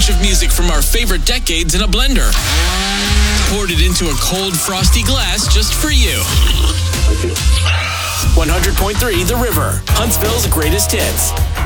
bunch of music from our favorite decades in a blender. Poured it into a cold, frosty glass just for you. 100.3 The River, Huntsville's greatest hits.